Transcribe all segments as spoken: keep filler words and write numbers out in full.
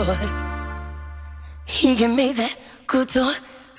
Lord. He can make that good toy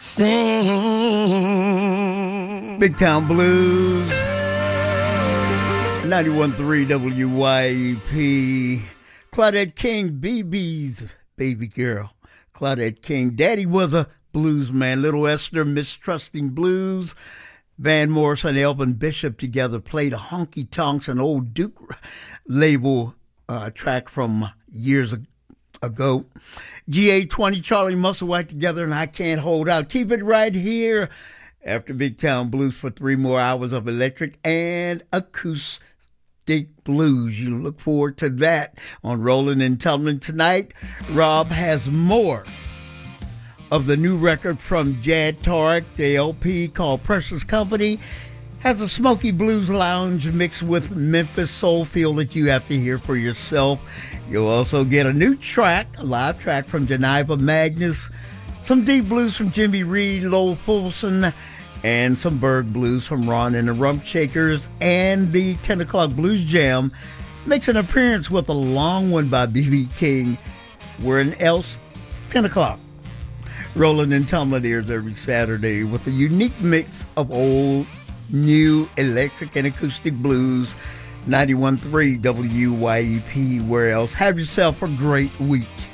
sing. Big Town Blues, ninety-one point three W Y E P. Claudette King, B B's baby girl. Claudette King. Daddy was a blues man. Little Esther, Mistrusting Blues. Van Morrison and Elvin Bishop together played a Honky Tonks, an old Duke label uh, track from years ago. G A twenty, Charlie Musselwhite together, and I Can't Hold Out. Keep it right here after Big Town Blues for three more hours of electric and acoustic blues. You look forward to that on Rolling and Tumbling tonight. Rob has more of the new record from Jad Tarek. The L P called Precious Company has a smoky blues lounge mixed with Memphis soul feel that you have to hear for yourself. You'll also get a new track, a live track from Geneva Magnus, some deep blues from Jimmy Reed, Lowell Fulson, and some Berg blues from Ron and the Rump Shakers. And the ten o'clock Blues Jam makes an appearance with a long one by B B King. Where in else, ten o'clock. Rolling and Tumbling airs every Saturday with a unique mix of old, new, electric, and acoustic blues. ninety-one point three W Y E P. Where else? Have yourself a great week.